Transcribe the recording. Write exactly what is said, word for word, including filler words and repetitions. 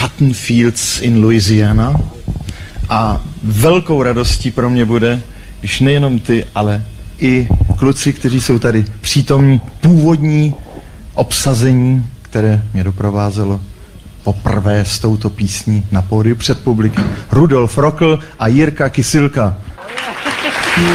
Cotton Fields in Louisiana. A velkou radostí pro mě bude, když nejenom ty, ale i kluci, kteří jsou tady přítomní, původní obsazení, které mě doprovázelo poprvé s touto písní na pódiu před publikem. Rudolf Rokl a Jirka Kysilka.